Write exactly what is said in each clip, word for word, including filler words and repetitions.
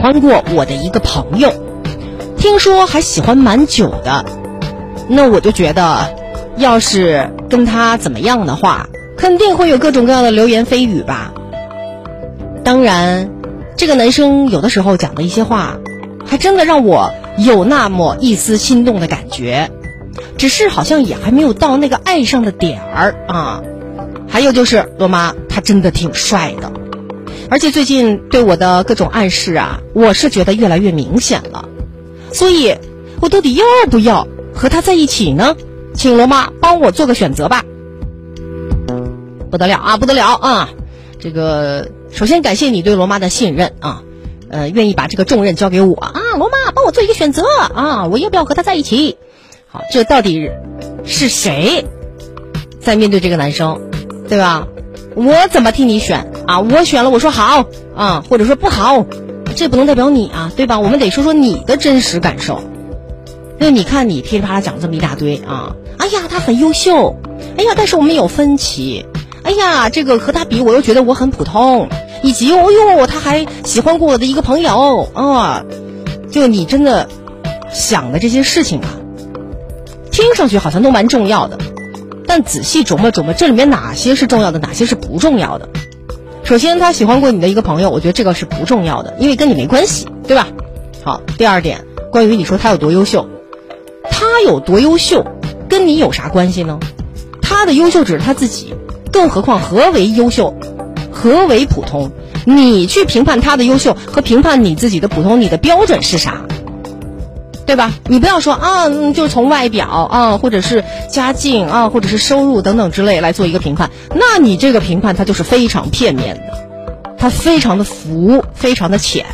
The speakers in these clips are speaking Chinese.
欢过我的一个朋友，听说还喜欢蛮久的。那我就觉得，要是跟他怎么样的话，肯定会有各种各样的流言蜚语吧。当然，这个男生有的时候讲的一些话，还真的让我有那么一丝心动的感觉，只是好像也还没有到那个爱上的点儿啊。还有就是罗妈，他真的挺帅的，而且最近对我的各种暗示啊，我是觉得越来越明显了。所以我到底要不要和他在一起呢？请罗妈帮我做个选择吧。不得了啊，不得了啊！这个首先感谢你对罗妈的信任啊，呃，愿意把这个重任交给我啊，罗妈帮我做一个选择啊，我要不要和他在一起？好，这到底是谁在面对这个男生，对吧？我怎么替你选啊？我选了，我说好啊，或者说不好，这不能代表你啊，对吧？我们得说说你的真实感受。那你看你噼里啪啦讲这么一大堆啊，哎呀，他很优秀，哎呀，但是我们有分歧，哎呀，这个和他比我又觉得我很普通，以及哦哟，他还喜欢过我的一个朋友啊，就你真的想的这些事情啊，听上去好像都蛮重要的，但仔细琢磨琢磨，这里面哪些是重要的，哪些是不重要的？首先，他喜欢过你的一个朋友，我觉得这个是不重要的，因为跟你没关系，对吧？好，第二点，关于你说他有多优秀，他有多优秀，跟你有啥关系呢？他的优秀只是他自己，更何况何为优秀，何为普通？你去评判他的优秀和评判你自己的普通，你的标准是啥？对吧？你不要说啊，嗯，就是从外表啊，或者是家境啊，或者是收入等等之类来做一个评判，那你这个评判它就是非常片面的，它非常的浮，非常的浅，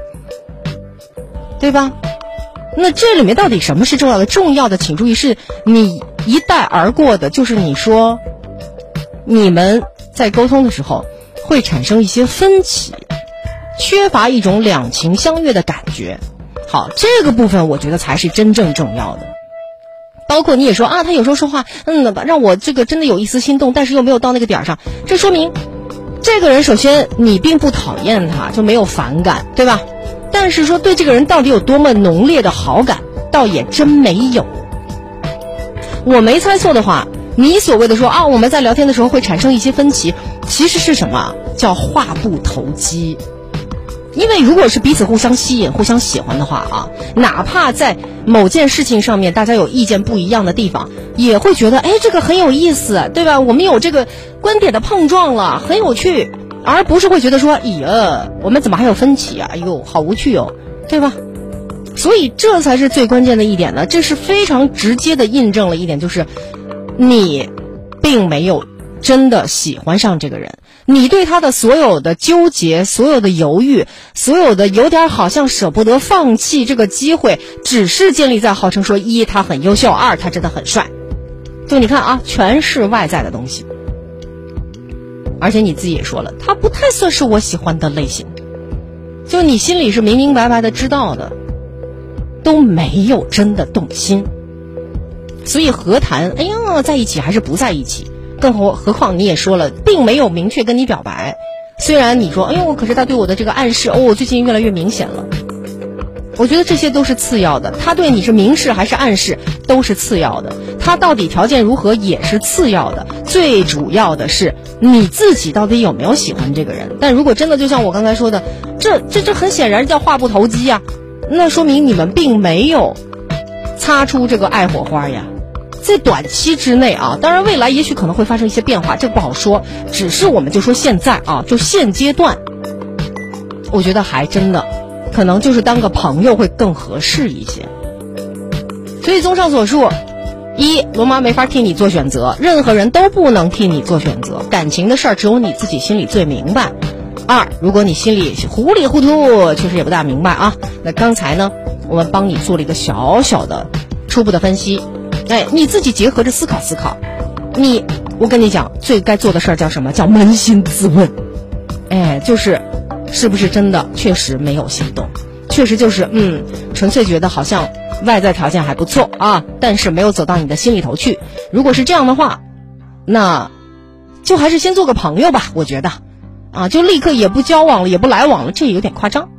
对吧？那这里面到底什么是重要的？重要的，请注意，是你一带而过的，就是你说你们在沟通的时候会产生一些分歧，缺乏一种两情相悦的感觉。好，这个部分我觉得才是真正重要的。包括你也说啊，他有时候说话，嗯，让我这个真的有一丝心动，但是又没有到那个点上，这说明这个人首先你并不讨厌他，就没有反感，对吧？但是说对这个人到底有多么浓烈的好感，倒也真没有。我没猜错的话，你所谓的说啊，我们在聊天的时候会产生一些分歧，其实是什么？叫话不投机。因为如果是彼此互相吸引、互相喜欢的话啊，哪怕在某件事情上面大家有意见不一样的地方，也会觉得哎，这个很有意思，对吧？我们有这个观点的碰撞了，很有趣，而不是会觉得说，哎呀，我们怎么还有分歧啊？哎呦，好无趣哦，对吧？所以这才是最关键的一点呢，这是非常直接的印证了一点，就是你并没有真的喜欢上这个人，你对他的所有的纠结，所有的犹豫，所有的有点好像舍不得放弃这个机会，只是建立在号称说一他很优秀，二他真的很帅，就你看啊，全是外在的东西。而且你自己也说了，他不太算是我喜欢的类型，就你心里是明明白白的知道的，都没有真的动心。所以何谈哎呀在一起还是不在一起，更何何况你也说了并没有明确跟你表白，虽然你说哎呦可是他对我的这个暗示哦最近越来越明显了，我觉得这些都是次要的，他对你是明示还是暗示都是次要的，他到底条件如何也是次要的，最主要的是你自己到底有没有喜欢这个人。但如果真的就像我刚才说的，这这这很显然叫话不投机啊，那说明你们并没有擦出这个爱火花呀。在短期之内啊，当然未来也许可能会发生一些变化，这个不好说，只是我们就说现在啊，就现阶段我觉得还真的可能就是当个朋友会更合适一些。所以综上所述，一，罗妈没法替你做选择，任何人都不能替你做选择，感情的事儿只有你自己心里最明白。二，如果你心里糊里糊涂，确实也不大明白啊，那刚才呢我们帮你做了一个小小的初步的分析，哎，你自己结合着思考思考，你我跟你讲最该做的事儿叫什么？叫扪心自问。哎，就是是不是真的确实没有心动，确实就是嗯纯粹觉得好像外在条件还不错啊，但是没有走到你的心里头去。如果是这样的话，那就还是先做个朋友吧，我觉得啊，就立刻也不交往了也不来往了，这有点夸张。